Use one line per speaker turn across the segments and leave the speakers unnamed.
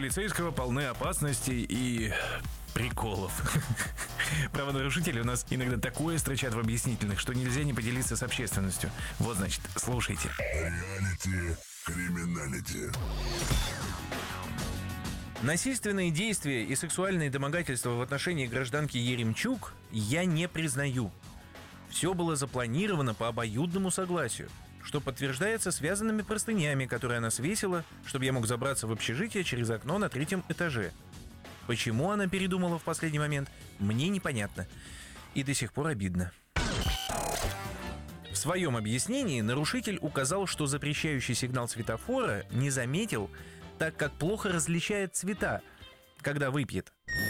полицейского полны опасностей и приколов. Правонарушители у нас иногда такое строчат в объяснительных, что нельзя не поделиться с общественностью. Вот, значит, слушайте.
Реалити криминалити.
Насильственные действия и сексуальные домогательства в отношении гражданки Еремчук я не признаю. Все было запланировано по обоюдному согласию, что подтверждается связанными простынями, которые она свесила, чтобы я мог забраться в общежитие через окно на 3-м этаже. Почему она передумала в последний момент, мне непонятно. И до сих пор обидно. В своем объяснении нарушитель указал, что запрещающий сигнал светофора не заметил, так как плохо различает цвета, когда выпьет.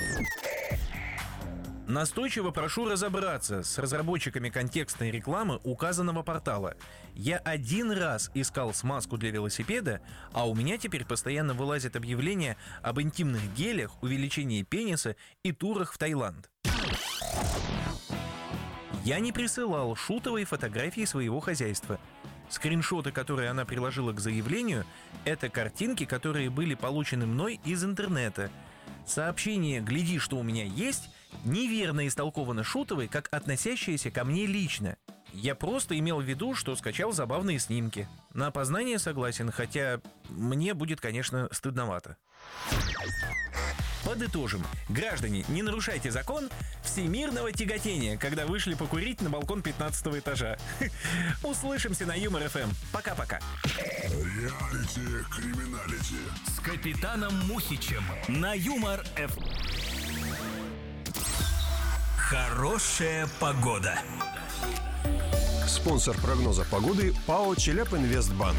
Настойчиво прошу разобраться с разработчиками контекстной рекламы указанного портала. Я 1 раз искал смазку для велосипеда, а у меня теперь постоянно вылазят объявления об интимных гелях, увеличении пениса и турах в Таиланд. Я не присылал Шутовой фотографии своего хозяйства. Скриншоты, которые она приложила к заявлению, это картинки, которые были получены мной из интернета. Сообщение «Гляди, что у меня есть» неверно истолковано Шутовой как относящееся ко мне лично. Я просто имел в виду, что скачал забавные снимки. На опознание согласен, хотя мне будет, конечно, стыдновато. Подытожим. Граждане, не нарушайте закон всемирного тяготения, когда вышли покурить на балкон 15-го этажа. Услышимся на Юмор ФМ. Пока-пока.
Реалити криминалити.
С капитаном Мухичем на Юмор ФМ. Хорошая погода.
Спонсор прогноза погоды ПАО «Челябинвестбанк».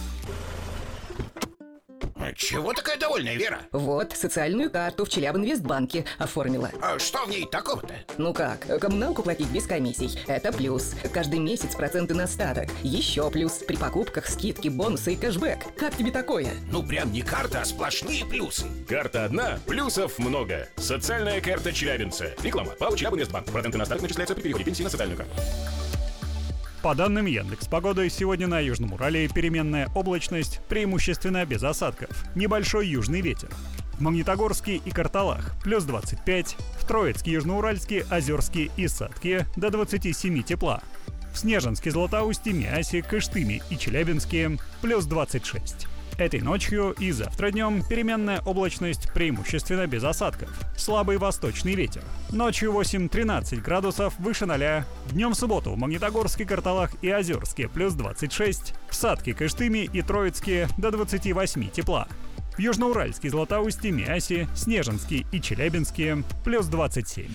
Чего такая довольная, Вера?
Вот, социальную карту в Челябинвестбанке оформила.
А что в ней такого-то?
Ну как, коммуналку платить без комиссий. Это плюс. Каждый месяц проценты на остаток. Еще плюс. При покупках скидки, бонусы и кэшбэк. Как тебе такое?
Ну прям не карта, а сплошные плюсы.
Карта одна, плюсов много. Социальная карта челябинца. Реклама. ПАО «Челябинвестбанк». Проценты на остаток начисляются при переводе пенсии на социальную карту.
По данным Яндекс.Погоды, сегодня на Южном Урале переменная облачность, преимущественно без осадков. Небольшой южный ветер. В Магнитогорске и Карталах плюс 25, в Троицке, Южноуральске, Озерске и Сатке до 27 тепла. В Снежинске, Златоусте, Миасе, Кыштыме и Челябинске плюс 26. Этой ночью и завтра днем переменная облачность, преимущественно без осадков. Слабый восточный ветер. Ночью 8-13 градусов выше 0. Днем в субботу в Магнитогорске, Карталах и Озерске плюс 26. В Сатке, Кыштыме и Троицке до 28 тепла. В Южноуральске, Златоусте, Миасе, Снежинске и Челябинске плюс 27.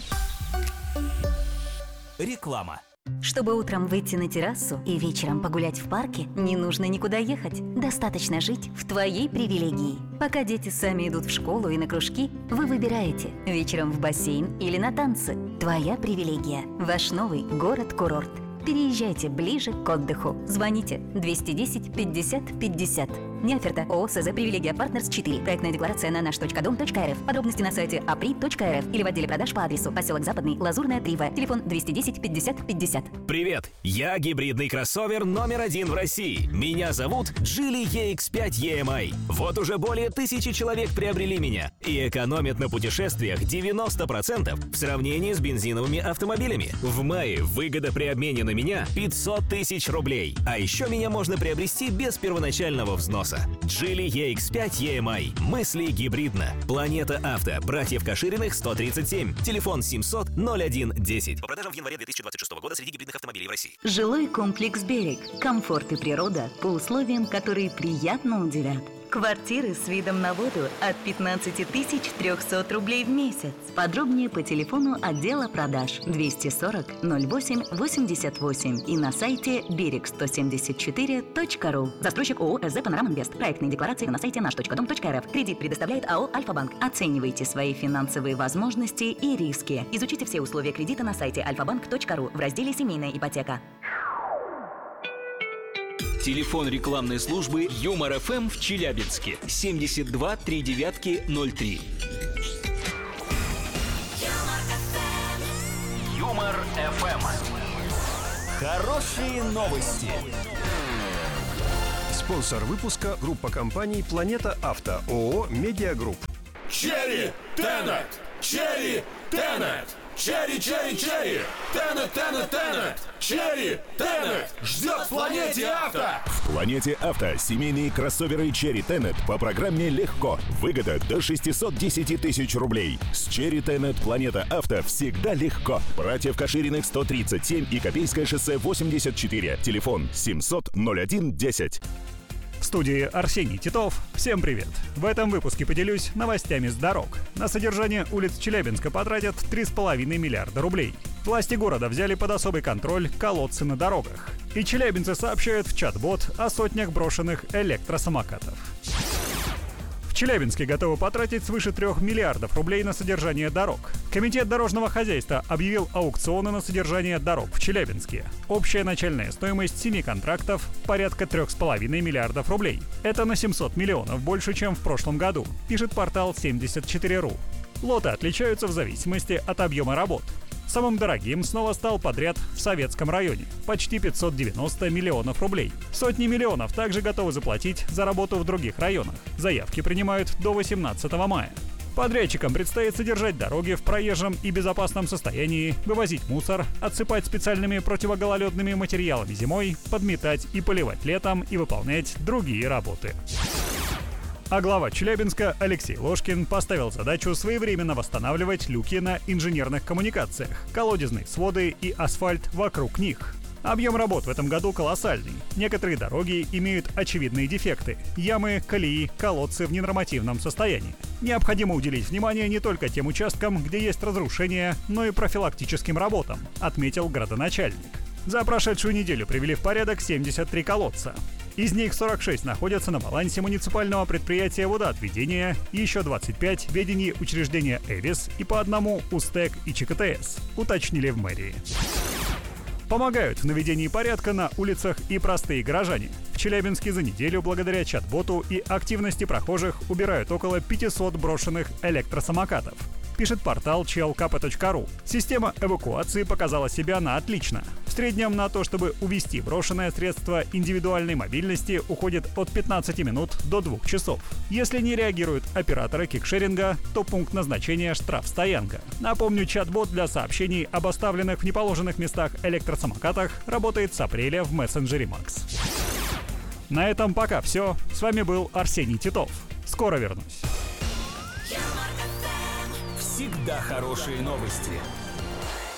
Реклама.
Чтобы утром выйти на террасу и вечером погулять в парке, не нужно никуда ехать. Достаточно жить в твоей привилегии. Пока дети сами идут в школу и на кружки, вы выбираете вечером в бассейн или на танцы. Твоя привилегия. Ваш новый город-курорт. Переезжайте ближе к отдыху. Звоните 210 50 50. Неоферта. ООО СЗ «Привилегия Партнерс 4». Проектная декларация на наш.дом.рф. Подробности на сайте apri.rf или в отделе продаж по адресу поселок Западный, Лазурная, 3В. Телефон 210 50 50.
Привет! Я гибридный кроссовер номер 1 в России. Меня зовут Geely EX5 EMI. Вот уже более 1000 человек приобрели меня и экономят на путешествиях 90% в сравнении с бензиновыми автомобилями. В мае выгода при обмене на меня 500 тысяч рублей. А еще меня можно приобрести без первоначального взноса. Geely EX5 EMI. Мысли гибридно. Планета Авто. Братьев Кашириных, 137. Телефон 700 01 10. По продажам в январе 2026 года среди гибридных автомобилей в России.
Жилой комплекс «Берег». Комфорт и природа по условиям, которые приятно удивят. Квартиры с видом на воду от 15 300 рублей в месяц. Подробнее по телефону отдела продаж 240 08 88 и на сайте берег174.ру. Застройщик ООО СЗ «Панорама Инвест». Проектные декларации на сайте наш.дом.рф. Кредит предоставляет АО «Альфа-банк». Оценивайте свои финансовые возможности и риски. Изучите все условия кредита на сайте alfabank.ru в разделе «Семейная ипотека».
Телефон рекламной службы Юмор ФМ в Челябинске 72 39 03. Юмор ФМ. Хорошие новости.
Спонсор выпуска – группа компаний «Планета Авто», ООО «Медиагрупп».
Черри Тенет! Черри Тенет! Черри, черри, черри! Тенет, тенет, тенет! Черри Тенет! Ждет в Планете Авто!
В Планете Авто семейные кроссоверы Cherry Tenet по программе «Легко». Выгода до 610 тысяч рублей. С Cherry Tenet Планета Авто всегда легко. Братьев Кашириных 137 и Копейское шоссе 84. Телефон 700 01 10.
В студии Арсений Титов. Всем привет! В этом выпуске поделюсь новостями с дорог. На содержание улиц Челябинска потратят 3,5 миллиарда рублей. Власти города взяли под особый контроль колодцы на дорогах. И челябинцы сообщают в чат-бот о сотнях брошенных электросамокатов. В Челябинске готовы потратить свыше 3 миллиардов рублей на содержание дорог. Комитет дорожного хозяйства объявил аукционы на содержание дорог в Челябинске. Общая начальная стоимость 7 контрактов – порядка 3,5 миллиардов рублей. Это на 700 миллионов больше, чем в прошлом году, пишет портал 74.ru. Лоты отличаются в зависимости от объема работ. Самым дорогим снова стал подряд в Советском районе – почти 590 миллионов рублей. Сотни миллионов также готовы заплатить за работу в других районах. Заявки принимают до 18 мая. Подрядчикам предстоит содержать дороги в проезжем и безопасном состоянии, вывозить мусор, отсыпать специальными противогололедными материалами зимой, подметать и поливать летом и выполнять другие работы. А глава Челябинска Алексей Ложкин поставил задачу своевременно восстанавливать люки на инженерных коммуникациях, колодезные своды и асфальт вокруг них. Объем работ в этом году колоссальный. Некоторые дороги имеют очевидные дефекты – ямы, колеи, колодцы в ненормативном состоянии. Необходимо уделить внимание не только тем участкам, где есть разрушения, но и профилактическим работам, отметил градоначальник. За прошедшую неделю привели в порядок 73 колодца. Из них 46 находятся на балансе муниципального предприятия водоотведения, еще 25 в ведении учреждения «Эвис» и по одному у СТЭК и ЧКТС, уточнили в мэрии. Помогают в наведении порядка на улицах и простые горожане. В Челябинске за неделю благодаря чат-боту и активности прохожих убирают около 500 брошенных электросамокатов, пишет портал chlkp.ru. Система эвакуации показала себя на отлично. В среднем на то, чтобы увезти брошенное средство индивидуальной мобильности, уходит от 15 минут до 2 часов. Если не реагируют операторы кикшеринга, то пункт назначения – штрафстоянка. Напомню, чат-бот для сообщений об оставленных в неположенных местах электросамокатах работает с апреля в мессенджере Max. На этом пока все. С вами был Арсений Титов. Скоро вернусь.
Всегда хорошие новости.